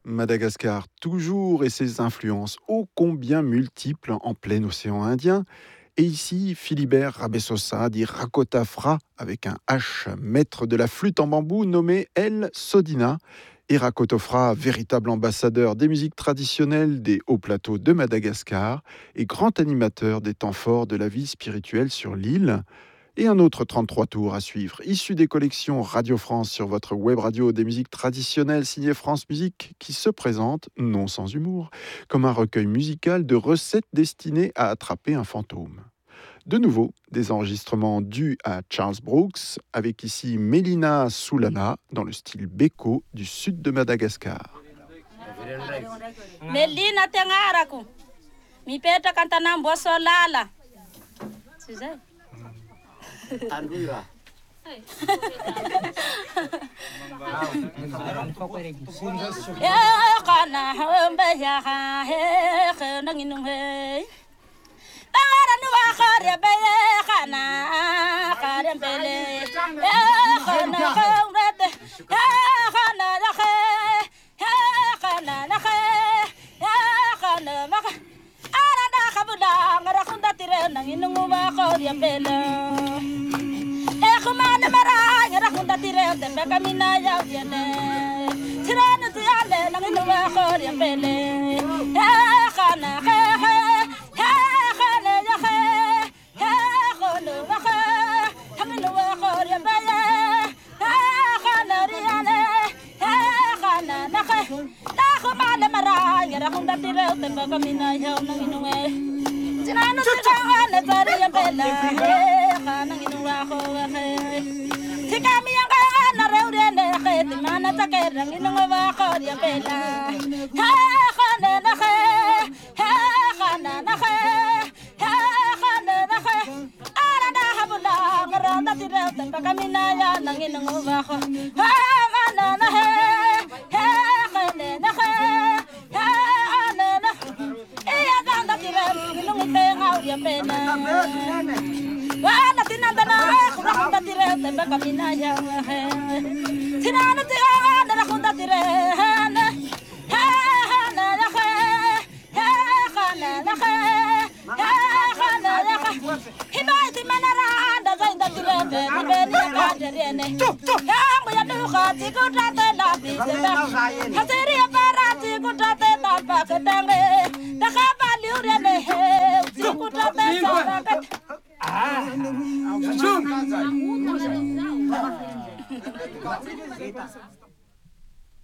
Madagascar toujours et ses influences ô combien multiples en plein océan Indien. Et ici, Philibert Rabessosa dit Rakotafra avec un H, maître de la flûte en bambou nommé El Sodina. Et Rakotofra, véritable ambassadeur des musiques traditionnelles des hauts plateaux de Madagascar et grand animateur des temps forts de la vie spirituelle sur l'île. Et un autre 33 tours à suivre, issu des collections Radio France sur votre web radio des musiques traditionnelles signé France Musique, qui se présente, non sans humour, comme un recueil musical de recettes destinées à attraper un fantôme. De nouveau, des enregistrements dus à Charles Brooks, avec ici Mélina Soulala, dans le style Beko du sud de Madagascar. Melina Tengaraku, mi peta kantanam bosolala. C'est ça? Andura. Ya kana hamba ya ha nanginu he. Tara nu akhare be kana khare bele. Ya kana khawrate. Ya kana la khe. Ya kana la khe. Ya kana ma. Ara da khabula ngara khunda tire nanginu ba khore bele. Kumana maranya rakunda tirende beka mina ya yene tirana tiale nanginu wa khori pele khana khe khana ya khe kholo wa khe nanginu wa khori pele khana riale khana na khe kumana maranya rakunda tirende beka mina ya nanginu wa tirana tiale tari pele nanginu wa khori Tikami yang kana reurene khet mana takerang inong wa khori bela ha khana na khe ha khana na khe ha khana na khe ara da habula ngaranda tirel takami na ya nang inong wa kho ha khana na he ha khana na khe ha ana na iya ganda tirel inong te ngau ya bela Wala tinandana khunda tire tembe kamina ya tinana tirana na khunda tire hana hana la khe khana la khe khana la khe hibaiti manara da zainda tire be ni ka jerene yangu ya du khati ko tate la bi tembe hatiri parati ko tate la ba ketange da khaba liurene he ko tate sarakat Ah,